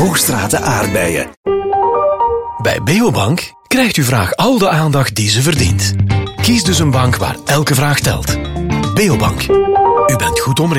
Hoogstraten aardbeien. Bij Beobank krijgt uw vraag al de aandacht die ze verdient. Kies dus een bank waar elke vraag telt. Beobank. U bent goed omringd.